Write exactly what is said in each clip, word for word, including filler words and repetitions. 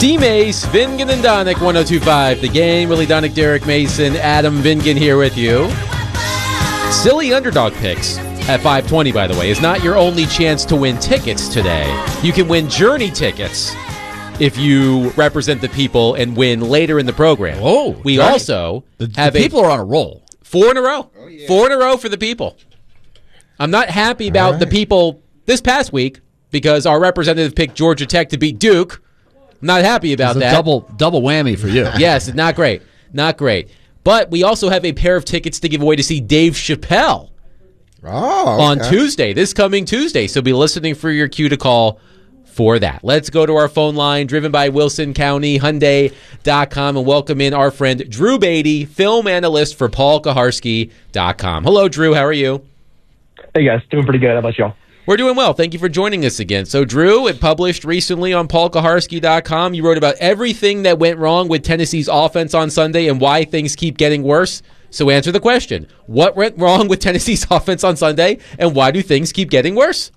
D-Mace, Vingan and Donick, one oh two point five. The Game, Willie Donick, Derek Mason, Adam Vingan here with you. Silly underdog picks at five twenty, by the way, is not your only chance to win tickets today. You can win Journey tickets if you represent the people and win later in the program. Oh, we right. also the, have the people a, are on a roll. Four in a row. Oh, yeah. Four in a row for the people. I'm not happy about right. the people this past week because our representative picked Georgia Tech to beat Duke. I'm not happy about It's a that. Double double whammy for you. Yes, not great. Not great. But we also have a pair of tickets to give away to see Dave Chappelle Oh, okay. on Tuesday, this coming Tuesday. So be listening for your cue to call for that. Let's go to our phone line, driven by Wilson County Hyundai dot com, and welcome in our friend Drew Beatty, film analyst for Paul Kaharski dot com. Hello, Drew. How are you? Hey, guys. Doing pretty good. How about y'all? We're doing well. Thank you for joining us again. So, Drew, it published recently on Paul Kaharski dot com. You wrote about everything that went wrong with Tennessee's offense on Sunday and why things keep getting worse. So answer the question. What went wrong with Tennessee's offense on Sunday, and why do things keep getting worse?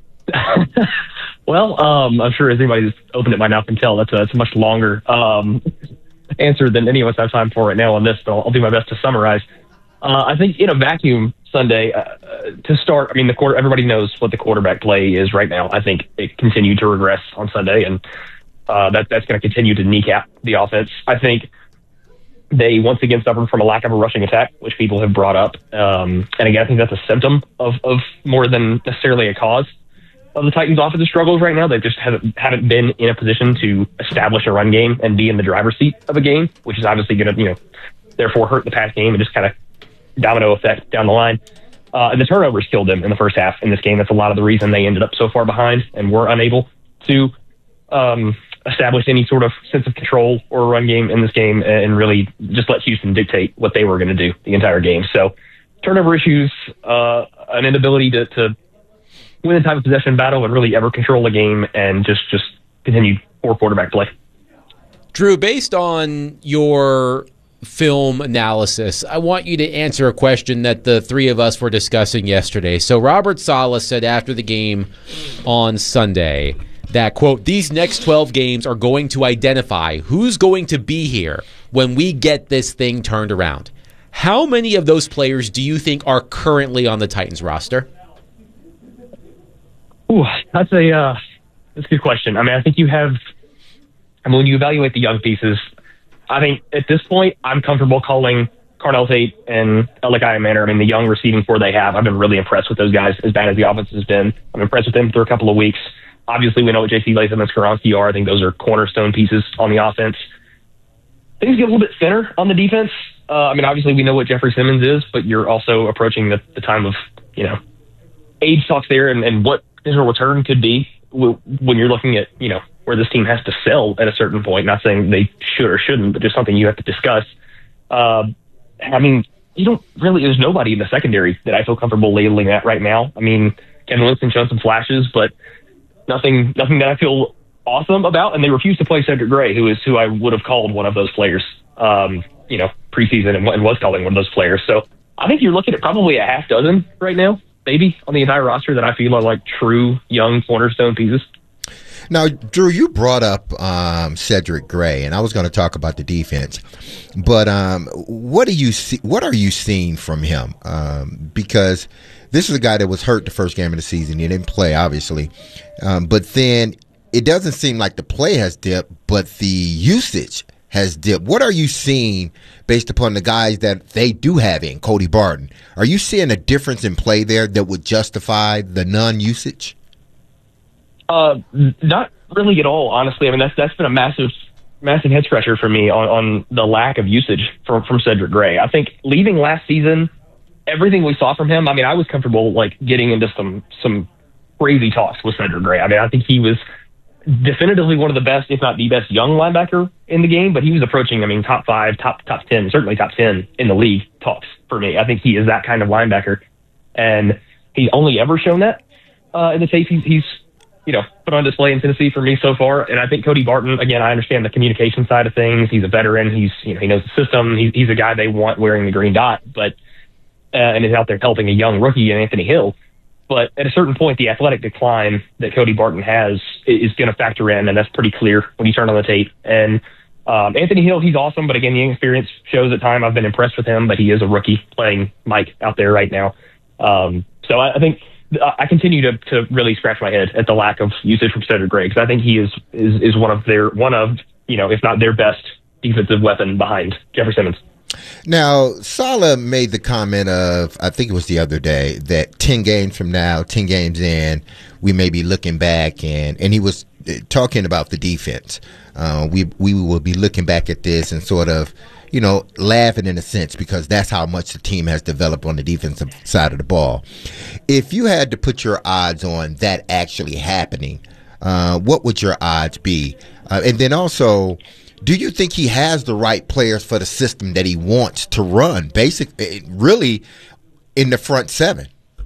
Well, um, I'm sure as anybody who's opened it by now can tell, that's a, that's a much longer um, answer than any of us have time for right now on this, but I'll, I'll do my best to summarize. Uh, I think in a vacuum Sunday, uh, to start, I mean, the quarter, everybody knows what the quarterback play is right now. I think it continued to regress on Sunday, and uh, that, that's going to continue to kneecap the offense. I think they once again suffered from a lack of a rushing attack, which people have brought up. Um, and again, I think that's a symptom of, of more than necessarily a cause of the Titans' offensive struggles right now. They just haven't, haven't been in a position to establish a run game and be in the driver's seat of a game, which is obviously going to, you know, therefore hurt the pass game and just kind of domino effect down the line. Uh, and the turnovers killed them in the first half in this game. That's a lot of the reason they ended up so far behind and were unable to um, establish any sort of sense of control or run game in this game and really just let Houston dictate what they were going to do the entire game. So turnover issues, uh, an inability to, to win the time of possession battle and really ever control a game, and just, just continued poor quarterback play. Drew, based on your film analysis, I want you to answer a question that the three of us were discussing yesterday. So Robert Saleh said after the game on Sunday that, quote, these next twelve games are going to identify who's going to be here when we get this thing turned around. How many of those players do you think are currently on the Titans roster? Ooh, that's a uh, that's a good question. I mean, I think you have. I mean, when you evaluate the young pieces, I think at this point, I'm comfortable calling Carnell Tate and Elikiah Manor. I mean, the young receiving core they have, I've been really impressed with those guys. As bad as the offense has been, I'm impressed with them through a couple of weeks. Obviously, we know what J C Latham and Skoronski are. I think those are cornerstone pieces on the offense. Things get a little bit thinner on the defense. Uh, I mean, obviously, we know what Jeffrey Simmons is, but you're also approaching the, the time of, you know, age talks there and, and what his return could be when you're looking at, you know, where this team has to sell at a certain point. Not saying they should or shouldn't, but just something you have to discuss. Uh, I mean, you don't really, there's nobody in the secondary that I feel comfortable labeling that right now. I mean, Kevin Winston showed some flashes, but nothing, nothing that I feel awesome about. And they refuse to play Cedric Gray, who is who I would have called one of those players, um, you know, preseason and, and was calling one of those players. So I think you're looking at probably a half dozen right now, maybe on the entire roster that I feel are like true young cornerstone pieces. Now, Drew, you brought up um, Cedric Gray, and I was going to talk about the defense. But um, what do you see? What are you seeing from him? Um, because this is a guy that was hurt the first game of the season. He didn't play, obviously, um, but then it doesn't seem like the play has dipped, but the usage has dipped. What are you seeing based upon the guys that they do have in Cody Barton? Are you seeing a difference in play there that would justify the non-usage? Uh, not really at all, honestly. I mean, that's that's been a massive, massive head scratcher for me on, on the lack of usage from from Cedric Gray. I think leaving last season, everything we saw from him. I mean, I was comfortable like getting into some some crazy talks with Cedric Gray. I mean, I think he was definitively one of the best, if not the best, young linebacker in the game. But he was approaching, I mean, top five, top top ten, certainly top ten in the league talks for me. I think he is that kind of linebacker, and he's only ever shown that uh, in the tape he's. he's you know, put on display in Tennessee for me so far. And I think Cody Barton, again, I understand the communication side of things. He's a veteran. He's, you know, he knows the system. He's, he's a guy they want wearing the green dot, but, uh, and is out there helping a young rookie in Anthony Hill. But at a certain point, the athletic decline that Cody Barton has is going to factor in, and that's pretty clear when you turn on the tape. And um, Anthony Hill, he's awesome, but again, the inexperience shows at time. I've been impressed with him, but he is a rookie playing Mike out there right now. Um, so I, I think I continue to, to really scratch my head at the lack of usage from Cedric Gray, because I think he is, is is one of their one of you know if not their best defensive weapon behind Jeffrey Simmons. Now, Saleh made the comment of, I think it was the other day, that ten games from now, ten games in, we may be looking back, and, and he was talking about the defense. Uh, we we will be looking back at this and sort of, you know, laughing in a sense, because that's how much the team has developed on the defensive side of the ball. If you had to put your odds on that actually happening, uh, what would your odds be? Uh, and then also, do you think he has the right players for the system that he wants to run, basically, really, in the front seven?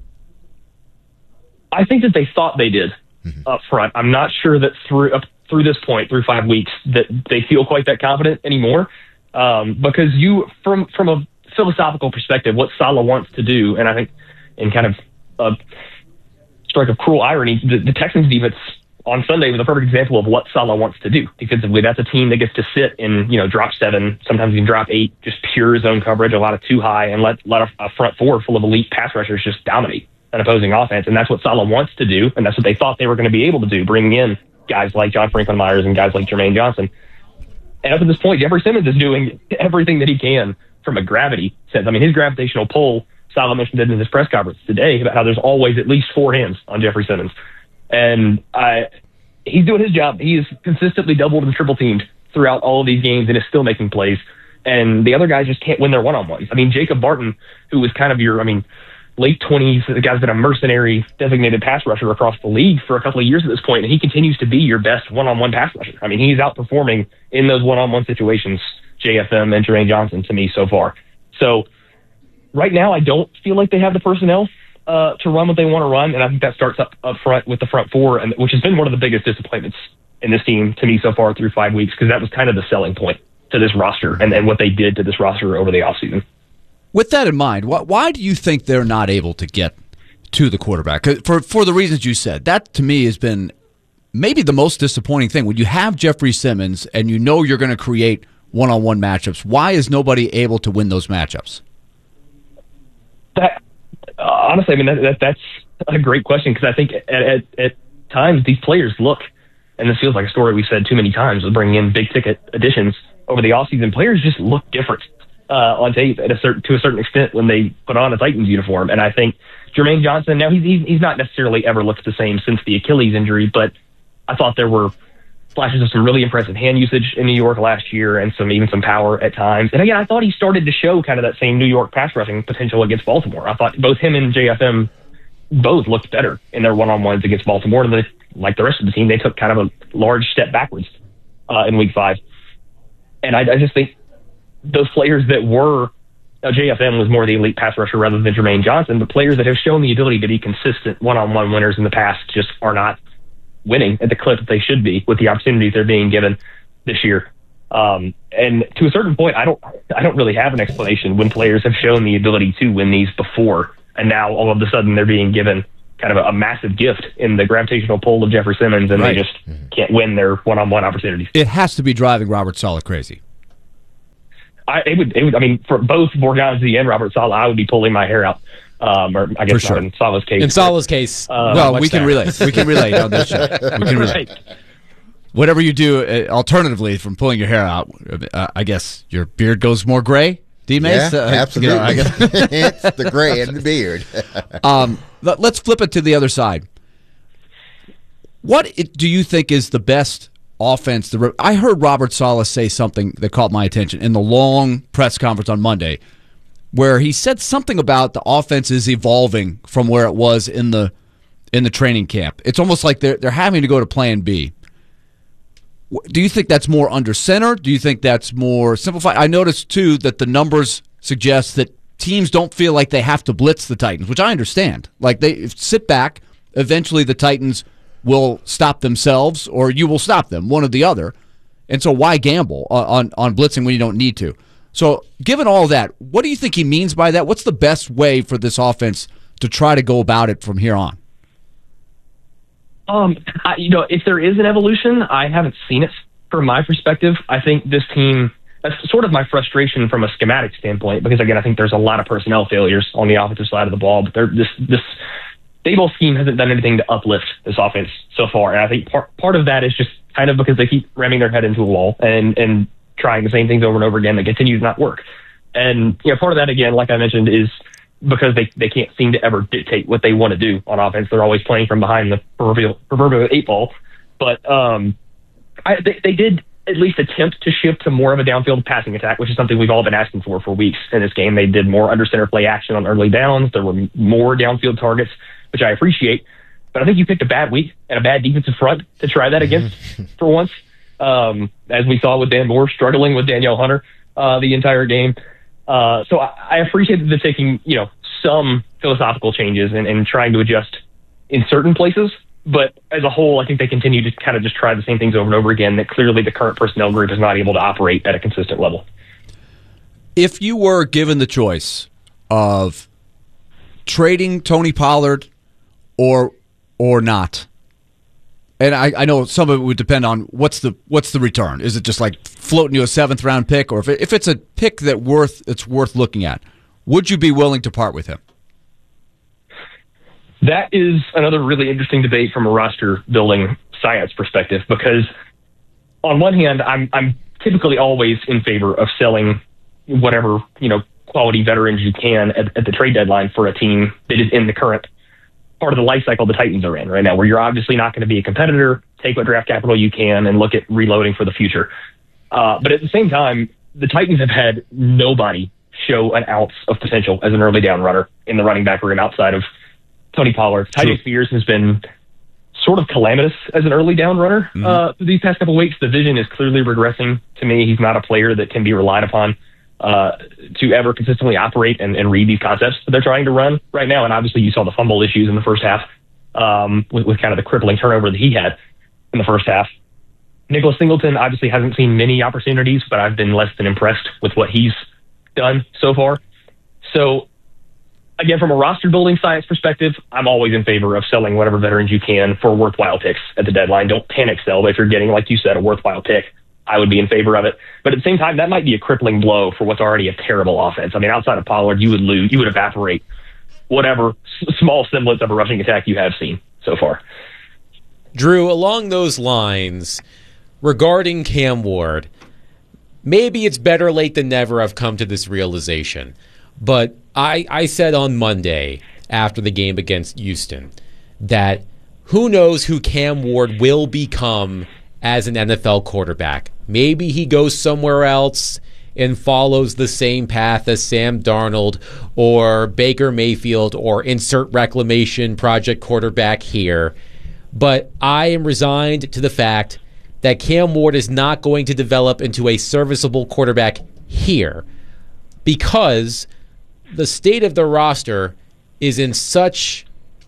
I think that they thought they did mm-hmm. up front. I'm not sure that through up through this point, through five weeks, that they feel quite that confident anymore. Um, because you, from from a philosophical perspective, what Saleh wants to do, and I think in kind of a strike of cruel irony, the, the Texans defense on Sunday was a perfect example of what Saleh wants to do defensively. That's a team that gets to sit in, you know, drop seven, sometimes even drop eight, just pure zone coverage, a lot of too high, and let, let a, a front four full of elite pass rushers just dominate an opposing offense. And that's what Saleh wants to do, and that's what they thought they were going to be able to do, bringing in guys like John Franklin Myers and guys like Jermaine Johnson. And up to this point, Jeffrey Simmons is doing everything that he can from a gravity sense. I mean, his gravitational pull, Saleh mentioned it in his press conference today, about how there's always at least four hands on Jeffrey Simmons. And I, he's doing his job. He is consistently doubled and triple teamed throughout all of these games and is still making plays. And the other guys just can't win their one-on-ones. I mean, Jacob Barton, who was kind of your, I mean, late twenties, the guy's been a mercenary designated pass rusher across the league for a couple of years at this point, and he continues to be your best one-on-one pass rusher. I mean, he's outperforming in those one-on-one situations J F M and Jermaine Johnson to me so far. So right now, I don't feel like they have the personnel uh, to run what they want to run, and I think that starts up, up front with the front four, and which has been one of the biggest disappointments in this team to me so far through five weeks, because that was kind of the selling point to this roster and, and what they did to this roster over the offseason. With that in mind, why, why do you think they're not able to get to the quarterback? For for the reasons you said, that to me has been maybe the most disappointing thing. When you have Jeffrey Simmons and you know you're going to create one-on-one matchups, why is nobody able to win those matchups? That uh, honestly, I mean that, that that's a great question, because I think at, at at times these players look, and this feels like a story we've said too many times with bringing in big ticket additions over the offseason. Players just look different Uh, on tape at a certain to a certain extent when they put on a Titans uniform. And I think Jermaine Johnson, now he's, he's he's not necessarily ever looked the same since the Achilles injury, but I thought there were flashes of some really impressive hand usage in New York last year, and some even some power at times. And again, I thought he started to show kind of that same New York pass rushing potential against Baltimore. I thought both him and J F M both looked better in their one-on-ones against Baltimore, and they, like the rest of the team, they took kind of a large step backwards uh, in week five. And I, I just think those players that were, now J F M was more the elite pass rusher rather than Jermaine Johnson, but players that have shown the ability to be consistent one-on-one winners in the past just are not winning at the clip that they should be with the opportunities they're being given this year. Um, and to a certain point, I don't, I don't really have an explanation when players have shown the ability to win these before, and now all of a sudden they're being given kind of a, a massive gift in the gravitational pull of Jeffrey Simmons, and right. they just mm-hmm. can't win their one-on-one opportunities. It has to be driving Robert Saleh crazy. I, it would, it would, I mean, for both Borgonzi and Robert Saleh, I would be pulling my hair out. Um, or I guess sure. not in Saleh's case. In Saleh's case, uh, well, we can relate. We can relate on this show. We can relate. Right. Whatever you do, uh, alternatively from pulling your hair out, uh, I guess your beard goes more gray. D-Mace? Yeah, uh, absolutely. You know, I guess. It's the gray and the beard. um, let, let's flip it to the other side. What it, do you think is the best offense? The, I heard Robert Saleh say something that caught my attention in the long press conference on Monday, where he said something about the offense is evolving from where it was in the in the training camp. It's almost like they're they're having to go to Plan B. Do you think that's more under center? Do you think that's more simplified? I noticed too that the numbers suggest that teams don't feel like they have to blitz the Titans, which I understand. Like they sit back. Eventually, the Titans will stop themselves, or you will stop them, one or the other. And so why gamble on, on blitzing when you don't need to? So given all that, what do you think he means by that? What's the best way for this offense to try to go about it from here on? Um, I, you know, if there is an evolution, I haven't seen it from my perspective. I think this team, that's sort of my frustration from a schematic standpoint, because again, I think there's a lot of personnel failures on the offensive side of the ball, but this, this Daboll scheme hasn't done anything to uplift this offense so far. And I think part, part of that is just kind of because they keep ramming their head into a wall and, and trying the same things over and over again that continue to not work. And, you know, part of that, again, like I mentioned, is because they, they can't seem to ever dictate what they want to do on offense. They're always playing from behind the proverbial, proverbial eight ball. But um, I, they, they did at least attempt to shift to more of a downfield passing attack, which is something we've all been asking for for weeks in this game. They did more under center play action on early downs. There were more downfield targets, which I appreciate. But I think you picked a bad week and a bad defensive front to try that against for once, um, as we saw with Dan Moore struggling with Danielle Hunter uh, the entire game. Uh, so I, I appreciate that they're taking, you know, some philosophical changes and, and trying to adjust in certain places. But as a whole, I think they continue to kind of just try the same things over and over again that clearly the current personnel group is not able to operate at a consistent level. If you were given the choice of trading Tony Pollard or or not, and I, I know some of it would depend on what's the what's the return. Is it just like floating you a seventh round pick, or if it, if it's a pick that worth it's worth looking at, would you be willing to part with him? That is another really interesting debate from a roster building science perspective, because on one hand, I'm I'm typically always in favor of selling whatever, you know, quality veterans you can at, at the trade deadline for a team that is in the current part of the life cycle the Titans are in right now, where you're obviously not going to be a competitor, take what draft capital you can and look at reloading for the future. Uh, but at the same time, the Titans have had nobody show an ounce of potential as an early down runner in the running back room outside of Tony Pollard. Tyjae Spears has been sort of calamitous as an early down runner mm-hmm. uh, these past couple of weeks. The vision is clearly regressing to me. He's not a player that can be relied upon uh, to ever consistently operate and, and read these concepts that they're trying to run right now. And obviously you saw the fumble issues in the first half um, with, with kind of the crippling turnover that he had in the first half. Nicholas Singleton obviously hasn't seen many opportunities, but I've been less than impressed with what he's done so far. So, again, from a roster building science perspective, I'm always in favor of selling whatever veterans you can for worthwhile picks at the deadline. Don't panic sell, but if you're getting, like you said, a worthwhile pick, I would be in favor of it. But at the same time, that might be a crippling blow for what's already a terrible offense. I mean, outside of Pollard, you would lose, you would evaporate whatever s- small semblance of a rushing attack you have seen so far. Drew, along those lines, regarding Cam Ward, maybe it's better late than never I've come to this realization. But I, I said on Monday after the game against Houston that who knows who Cam Ward will become as an N F L quarterback. Maybe he goes somewhere else and follows the same path as Sam Darnold or Baker Mayfield or insert reclamation project quarterback here. But I am resigned to the fact that Cam Ward is not going to develop into a serviceable quarterback here because the state of the roster is in such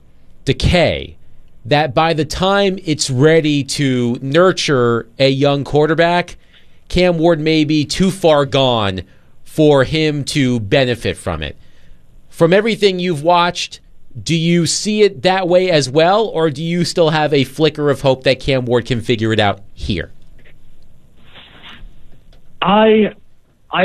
decay that by the time it's ready to nurture a young quarterback, Cam Ward may be too far gone for him to benefit from it. From everything you've watched, do you see it that way as well, or do you still have a flicker of hope that Cam Ward can figure it out here? I